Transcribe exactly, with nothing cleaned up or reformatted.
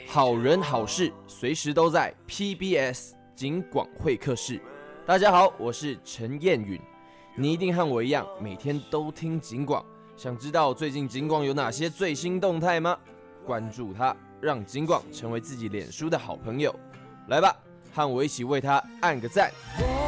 好人好事随时都在 P B S 警广会客室。大家好，我是陈彦允。你一定和我一样，每天都听警广，想知道最近警广有哪些最新动态吗？关注它，让警广成为自己脸书的好朋友。来吧，和我一起为它按个赞。